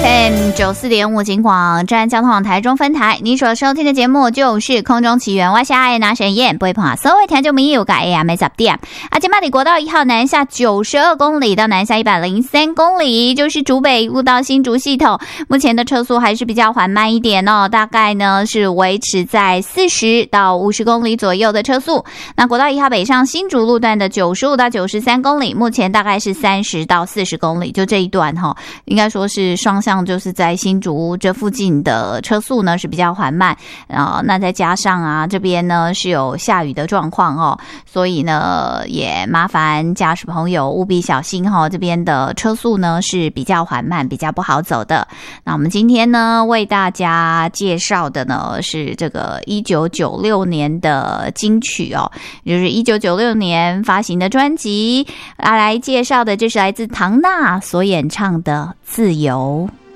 FM 94.5警广站交通网台中分台，你所收听的节目就是空中奇缘，我是爱拿神燕，不会碰所有听众朋友的 AM 10点。今马里国道1号南下92公里到南下103公里，就是竹北路到新竹系统，目前的车速还是比较缓慢一点哦，大概呢是维持在40到50公里左右的车速。那国道1号北上新竹路段的95到93公里，目前大概是30到40公里，就这一段哈，应该说是双向，就是在新竹这附近的车速呢是比较缓慢，那再加上这边呢是有下雨的状况哦，所以呢也麻烦驾驶朋友务必小心哦，这边的车速呢是比较缓慢，比较不好走的。那我们今天呢为大家介绍的呢是这个1996年的金曲哦，就是1996年发行的专辑，来介绍的就是来自唐娜所演唱的《自由》。